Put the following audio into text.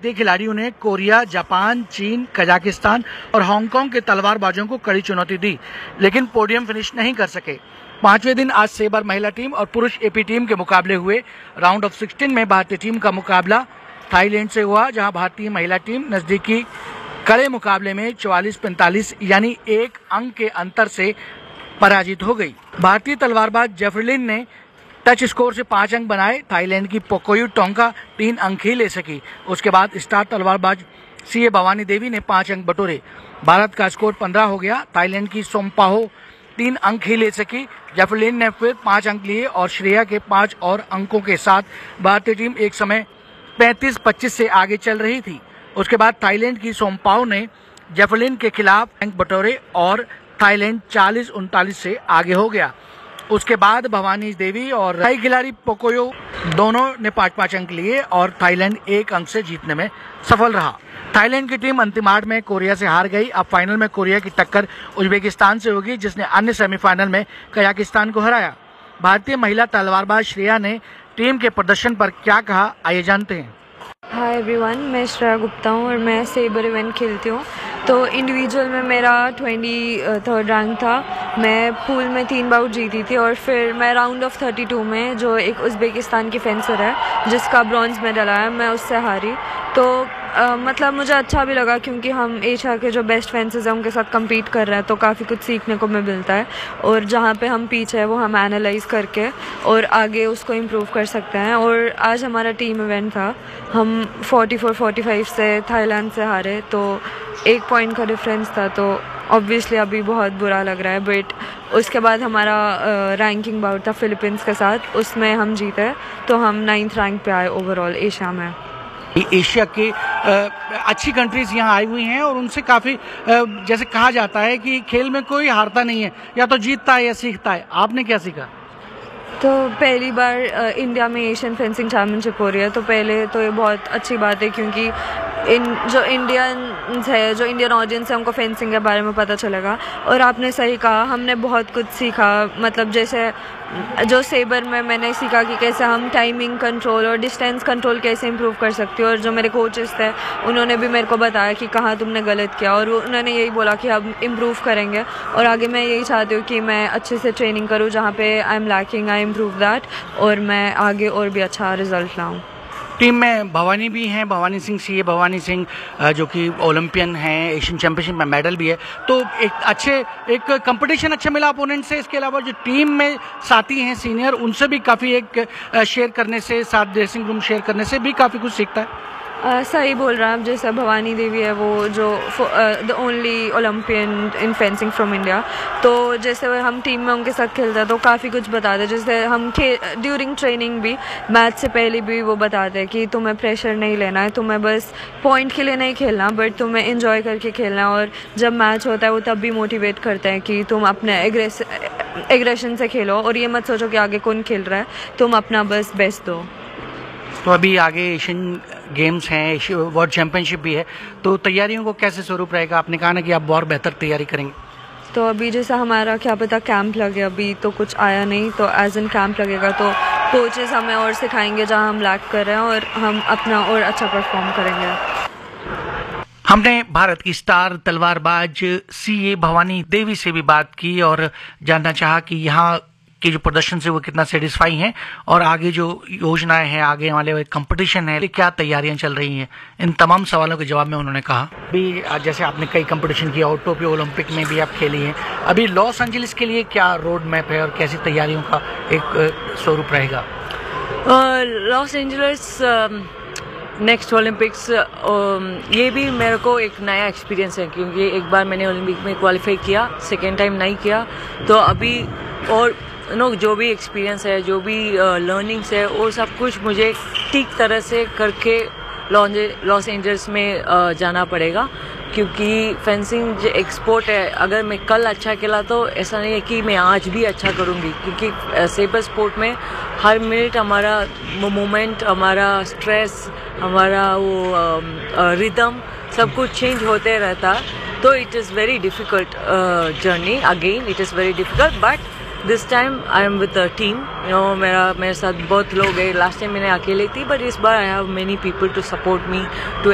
भारतीय खिलाड़ियों ने कोरिया, जापान, चीन, कजाकिस्तान और हांगकांग के तलवारबाजों को कड़ी चुनौती दी, लेकिन पोडियम फिनिश नहीं कर सके। पांचवें दिन आज सेबर महिला टीम और पुरुष एपी टीम के मुकाबले हुए। राउंड ऑफ 16 में भारतीय टीम का मुकाबला थाईलैंड से हुआ, जहां भारतीय महिला टीम नजदीकी कड़े मुकाबले में 44-45 यानी 1 अंक के अंतर से पराजित हो गई। भारतीय तलवारबाज जेफरलिन ने टच स्कोर से 5 अंक बनाए। थाईलैंड की पोकोयू टोंगा 3 अंक ही ले सकी। उसके बाद स्टार तलवारबाज सीए भवानी देवी ने 5 अंक बटोरे। भारत का स्कोर 15 हो गया। थाईलैंड की सोमपाहो 3 अंक ही ले सकी। जेफरलिन ने फिर 5 अंक लिए और श्रेया के 5 और अंकों के साथ भारतीय टीम एक समय 35-25 से आगे चल रही थी। उसके बाद थाईलैंड की सोमपाओ ने जेफरलिन के खिलाफ अंक बटोरे और थाईलैंड 40-39 से आगे हो गया। उसके बाद भवानी देवी और थाई खिलाड़ी पोकोयो दोनों ने 5-5 अंक लिए और थाईलैंड 1 अंक से जीतने में सफल रहा। थाईलैंड की टीम अंतिम 8 में कोरिया से हार गई। अब फाइनल में कोरिया की टक्कर उज्बेकिस्तान से होगी, जिसने अन्य सेमीफाइनल में कजाकिस्तान को हराया। भारतीय महिला तलवारबाज श्रेया ने टीम के प्रदर्शन पर क्या कहा, आइए जानते हैं। हाय एवरीवन, मैं श्रेया गुप्ता हूँ और मैं सेबर इवेंट खेलती हूँ। तो इंडिविजुअल में मेरा 23rd रैंक था। मैं पूल में 3 बाउट जीती थी और फिर मैं राउंड ऑफ 32 में, जो एक उज्बेकिस्तान की फेंसर है जिसका ब्रॉन्ज मेडल आया, मैं उससे हारी। तो मतलब मुझे अच्छा भी लगा क्योंकि हम एशिया के जो बेस्ट फेंसर्स हैं उनके साथ compete कर रहे हैं, तो काफ़ी कुछ सीखने को मिलता है और जहाँ पे हम पीछे है वो हम एनालाइज करके और आगे उसको इम्प्रूव कर सकते हैं। और आज हमारा टीम इवेंट था। हम 44-45 से थाईलैंड से हारे, तो 1 पॉइंट का डिफरेंस था। तो ऑब्वियसली अभी बहुत बुरा लग रहा है, बट उसके बाद हमारा रैंकिंग बाउट था फिलीपींस के साथ, उसमें हम जीते, तो हम 9th रैंक पे आए ओवरऑल एशिया में। एशिया के अच्छी कंट्रीज यहाँ आई हुई हैं और उनसे काफ़ी जैसे कहा जाता है कि खेल में कोई हारता नहीं है, या तो जीतता है या सीखता है। आपने क्या सीखा? तो पहली बार इंडिया में एशियन फेंसिंग चैम्पियनशिप हो रही है, तो पहले तो ये बहुत अच्छी बात है क्योंकि जो इंडियन ऑडियंस है उनको फेंसिंग के बारे में पता चलेगा। और आपने सही कहा, हमने बहुत कुछ सीखा। मतलब जैसे जो सेबर में मैंने सीखा कि कैसे हम टाइमिंग कंट्रोल और डिस्टेंस कंट्रोल कैसे इंप्रूव कर सकते हो, और जो मेरे कोचेस थे उन्होंने भी मेरे को बताया कि कहाँ तुमने गलत किया, और उन्होंने यही बोला कि हम इम्प्रूव करेंगे। और आगे मैं यही चाहती हूँ कि मैं अच्छे से ट्रेनिंग करूँ, जहाँ पे I am lacking I improve that, और मैं आगे और भी अच्छा रिजल्ट लाऊँ। टीम में भवानी भी हैं, भवानी सिंह, सीए भवानी सिंह, जो कि ओलंपियन हैं, एशियन चैंपियनशिप में मेडल भी है। तो एक कंपटीशन अच्छा मिला अपोनेंट से। इसके अलावा जो टीम में साथी हैं सीनियर, उनसे भी काफ़ी एक शेयर करने से, साथ ड्रेसिंग रूम शेयर करने से भी काफ़ी कुछ सीखता है। सही बोल रहा है आप। जैसे भवानी देवी है, वो जो the only Olympian in fencing from India, तो जैसे हम टीम में उनके साथ खेलते हैं तो काफ़ी कुछ बताते हैं। जैसे हम ड्यूरिंग ट्रेनिंग भी, मैच से पहले भी वो बताते हैं कि तुम्हें प्रेशर नहीं लेना है, तुम्हें बस पॉइंट के लिए नहीं खेलना, बट तुम्हें एंजॉय करके खेलना है। और जब मैच होता है वो तब भी मोटिवेट करते हैं कि तुम अपने एग्रेशन से खेलो और ये मत सोचो कि आगे कौन खेल रहा है, तुम अपना बस बेस्ट दो। तो अभी आगे एशियन गेम्स हैं, वर्ल्ड चैंपियनशिप भी है, तो तैयारियों को कैसे स्वरूप रहेगा? आपने कहा ना कि आप और बेहतर तैयारी करेंगे। तो अभी जैसा हमारा क्या पता कैंप लगे, अभी तो कुछ आया नहीं, तो एज एन कैंप लगेगा तो कोचेस हमें और सिखाएंगे जहां हम लैक कर रहे हैं, और हम अपना और अच्छा परफॉर्म करेंगे। हमने भारत की स्टार तलवारबाज सीए भवानी देवी से भी बात की और जानना चाहा कि यहाँ के जो प्रदर्शन से वो कितना सेटिस्फाई हैं और आगे जो योजनाएं हैं, आगे वाले कंपटीशन है, क्या तैयारियां चल रही हैं। इन तमाम सवालों के जवाब में उन्होंने कहा, अभी जैसे आपने कई कंपटीशन किया, टोक्यो ओलंपिक में भी आप खेली हैं, अभी लॉस एंजलिस के लिए क्या रोड मैप है और कैसी तैयारियों का एक स्वरूप रहेगा? लॉस एंजलिस नेक्स्ट ओलंपिक्स, ये भी मेरे को एक नया एक्सपीरियंस है क्योंकि एक बार मैंने ओलंपिक में क्वालिफाई किया, सेकेंड टाइम नहीं किया। तो अभी और जो भी एक्सपीरियंस है, जो भी लर्निंग्स है, वो सब कुछ मुझे ठीक तरह से करके लॉस एंजल्स में जाना पड़ेगा क्योंकि फेंसिंग जो एक स्पोर्ट है, अगर मैं कल अच्छा खेला तो ऐसा नहीं है कि मैं आज भी अच्छा करूँगी, क्योंकि सेबर स्पोर्ट में हर मिनट हमारा मोमेंट, हमारा स्ट्रेस, हमारा वो रिदम सब कुछ चेंज होते रहता। तो it is very difficult journey, again it is very difficult, but this time I am with a team. मेरे साथ बहुत लोग हैं। लास्ट टाइम मैंने अकेले थी, बट इस बार I have many people to support me, to